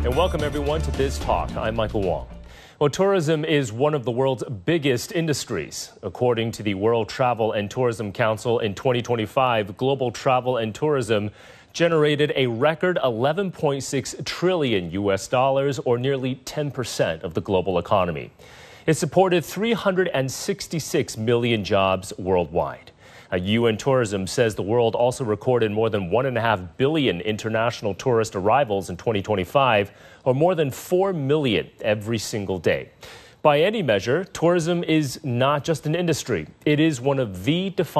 And welcome everyone to Biz Talk. I'm Michael Wong. Well, tourism is one of the world's biggest industries. According to the World Travel and Tourism Council, in 2025, global travel and tourism generated a record $11.6 trillion US dollars, or nearly 10% of the global economy. It supported 366 million jobs worldwide. UN Tourism says the world also recorded more than 1.5 billion international tourist arrivals in 2025, or more than 4 million every single day. By any measure, tourism is not just an industry. It is one of the defining